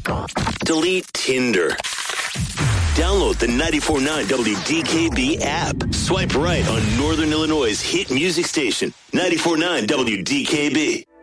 Delete Tinder. Download the 94.9 WDKB app. Swipe right on Northern Illinois' hit music station, 94.9 WDKB.